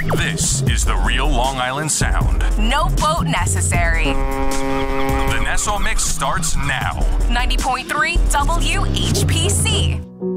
This is the real Long Island sound. No boat necessary. The Nassau Mix starts now. 90.3 WHPC.